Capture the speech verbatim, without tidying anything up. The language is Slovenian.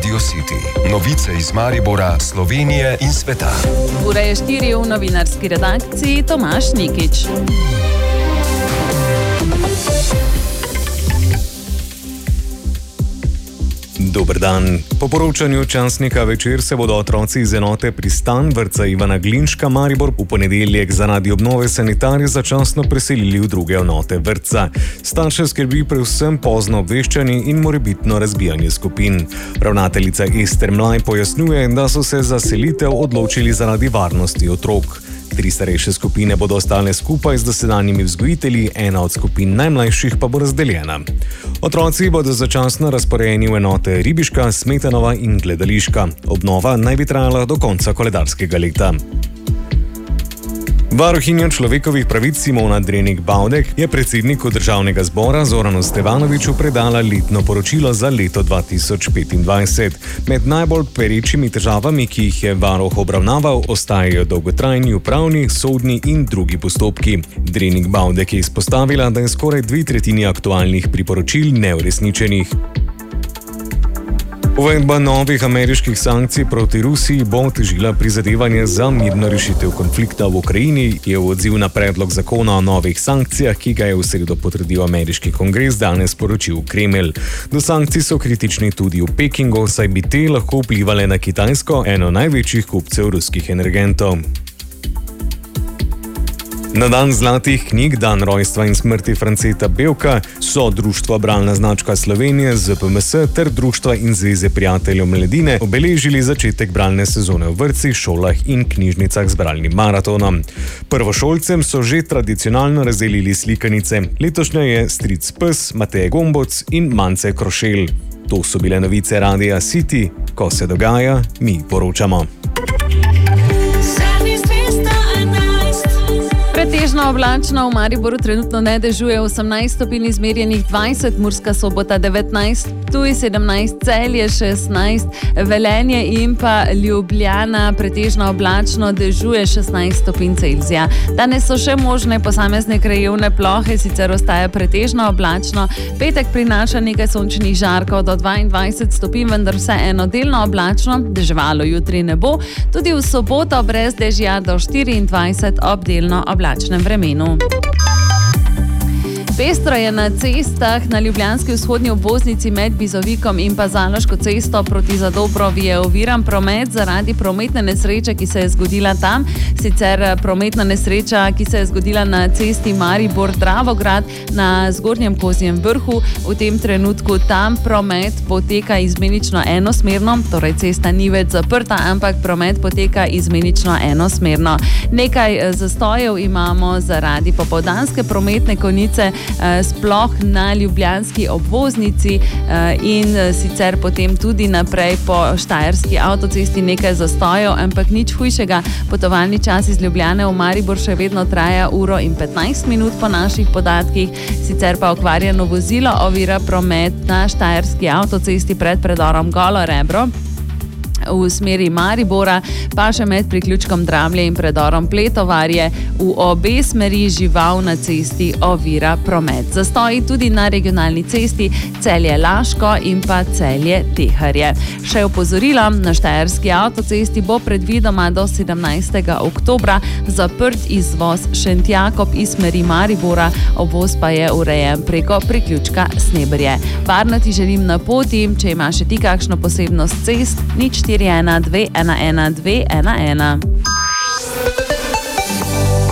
Radio City. Novice iz Maribora, Slovenije in sveta. Ura je štiri, v novinarski redakciji Tomaž Nikič. Dober dan. Po poročanju časnika Večer se bodo otroci iz enote Pristan vrtca Ivana Glinška Maribor v ponedeljek zaradi obnove sanitarij začasno preselili v druge enote vrtca. Starše skrbi predvsem pozno obveščanje in morebitno razbijanje skupin. Ravnateljica Ester Mlaj pojasnjuje, da so se za selitev odločili zaradi varnosti otrok. Tri starejše skupine bodo ostale skupaj z dosedanjimi vzgojitelji, ena od skupin najmlajših pa bo razdeljena. Otroci bodo začasno razporejeni v enote Ribiška, Smetanova in Gledališka. Obnova naj bi trajala do konca koledarskega leta. Varuhinja človekovih pravic Simona Drenik-Bavdek je predsedniku Državnega zbora Zoranu Stevanoviću predala letno poročilo za leto dva tisoč petindvajset. Med najbolj perečimi težavami, ki jih je varuh obravnaval, ostajajo dolgotrajni upravni, sodni in drugi postopki. Drenik-Bavdek je izpostavila, da je skoraj dve tretjini aktualnih priporočil neuresničenih. Uvedba novih ameriških sankcij proti Rusiji bo otežila prizadevanje za mirno rešitev konflikta v Ukrajini, je v odziv na predlog zakona o novih sankcijah, ki ga je v sredo potrdil ameriški kongres, danes sporočil Kremelj. Do sankcij so kritični tudi v Pekingu, saj bi te lahko vplivale na Kitajsko, eno največjih kupcev ruskih energentov. Na dan zlatih knjig, dan rojstva in smrti Franceta Bevka so Društvo Bralna značka Slovenije, Z P M S ter Društva in Zveze prijateljev mladine obeležili začetek bralne sezone v vrtcih, šolah in knjižnicah z bralnim maratonom. Prvošolcem so že tradicionalno razdelili slikanice. Letošnja je Stric Pes, Matej Gomboc in Mance Krošelj. To so bile novice Radia City. Ko se dogaja, mi poročamo. Pretežno oblačno, v Mariboru trenutno ne dežuje, osemnajst stopinj izmerjenih, dvajset, Murska Sobota devetnajst, Ptuj sedemnajst, Celje šestnajst, Velenje in pa Ljubljana pretežno oblačno, dežuje šestnajst stopinj Celzija. Danes so še možne posamezne krajevne plohe, sicer ostaja pretežno oblačno. Petek prinaša nekaj sončnih žarkov do dvaindvajset stopinj, vendar vseeno delno oblačno, deževalo jutri ne bo. Tudi v soboto brez dežja do štiriindvajset ob delno oblačnem vremenu. Pestro je na cestah. Na ljubljanski vzhodni obvoznici med Bizovikom in pa Zaloško cesto proti Zadobrovi je oviran promet zaradi prometne nesreče, ki se je zgodila tam. Sicer prometna nesreča, ki se je zgodila na cesti Maribor-Dravograd na Zgornjem Kozjem vrhu. V tem trenutku tam promet poteka izmenično enosmerno, torej cesta ni več zaprta, ampak promet poteka izmenično enosmerno. Nekaj zastojev imamo zaradi popoldanske prometne konice, sploh na ljubljanski obvoznici in sicer potem tudi naprej po Štajerski avtocesti nekaj zastojev, ampak nič hujšega. Potovalni čas iz Ljubljane v Maribor še vedno traja uro in petnajst minut po naših podatkih, sicer pa okvarjeno vozilo ovira promet na Štajerski avtocesti pred predorom Golo Rebro. V smeri Maribora, pa še med priključkom Dramlje in predorom Pletovarje v obe smeri žival na cesti ovira promet. Zastoji tudi na regionalni cesti Celje-Laško in pa Celje-Teharje. Še opozorilo, na Štajerski avtocesti bo predvidoma do sedemnajstega oktobra zaprt izvoz Šentjakob iz smeri Maribora, obvoz pa je urejen preko priključka Sneberje. Varno ti želim na poti, če imaš še ti kakšno posebnost cest, nič štiri ena dve ena ena dve ena ena.